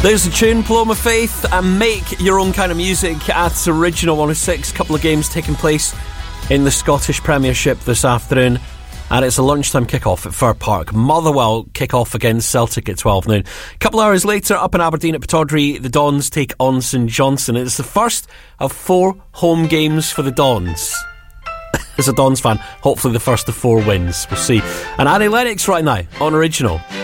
There's the tune, Paloma Faith, and make your own kind of music at Original 106. A couple of games taking place in the Scottish Premiership this afternoon, and it's a lunchtime kick-off at Fir Park. Motherwell kick off against Celtic at 12 noon. A couple of hours later, up in Aberdeen at Pittodrie, the Dons take on St Johnstone. It's the first of 4 home games for the Dons. As a Dons fan, hopefully the first of 4 wins. We'll see. And Annie Lennox right now on Original.